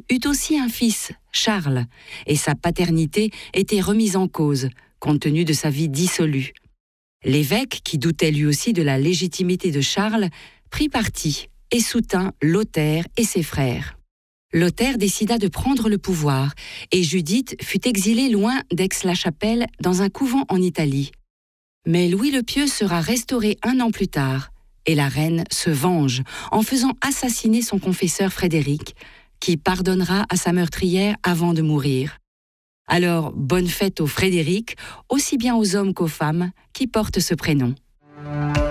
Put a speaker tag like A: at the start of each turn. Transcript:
A: eut aussi un fils, Charles, et sa paternité était remise en cause, compte tenu de sa vie dissolue. L'évêque, qui doutait lui aussi de la légitimité de Charles, prit parti et soutint Lothaire et ses frères. Lothaire décida de prendre le pouvoir et Judith fut exilée loin d'Aix-la-Chapelle dans un couvent en Italie. Mais Louis le Pieux sera restauré 1 an plus tard et la reine se venge en faisant assassiner son confesseur Frédéric, qui pardonnera à sa meurtrière avant de mourir. Alors, bonne fête aux Frédéric, aussi bien aux hommes qu'aux femmes qui portent ce prénom.